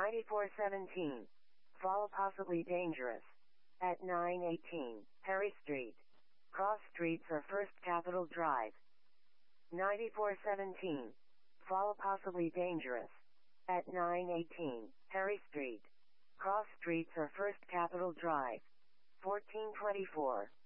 9417. Fall possibly dangerous. At 918, Perry Street. Cross streets or First Capitol Drive. 9417. Fall possibly dangerous. At 918, Perry Street. Cross streets or First Capitol Drive. 1424.